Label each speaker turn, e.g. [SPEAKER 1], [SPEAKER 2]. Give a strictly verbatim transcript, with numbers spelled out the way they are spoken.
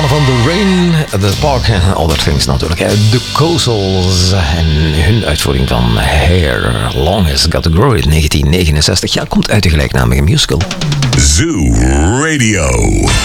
[SPEAKER 1] mannen van The Rain, The Park en Other Things natuurlijk. The Coastals en hun uitvoering van Hair Long Has Got To Grow in negentien negenenzestig. Ja, komt uit de gelijknamige musical.
[SPEAKER 2] Zoo Radio.